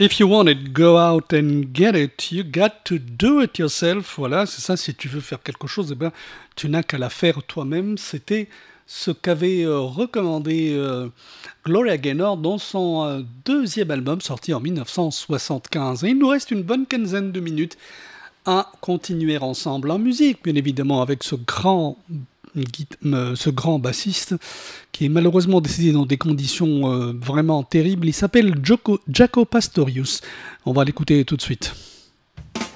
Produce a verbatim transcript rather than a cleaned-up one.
If you want it, go out and get it. You got to do it yourself. Voilà, c'est ça. Si tu veux faire quelque chose, eh ben, tu n'as qu'à la faire toi-même. C'était ce qu'avait euh, recommandé euh, Gloria Gaynor dans son euh, deuxième album sorti en dix-neuf cent soixante-quinze. Et il nous reste une bonne quinzaine de minutes à continuer ensemble en musique, bien évidemment, avec ce grand, ce grand bassiste qui est malheureusement décédé dans des conditions euh, vraiment terribles. Il s'appelle Jaco, Jaco Pastorius. On va l'écouter tout de suite.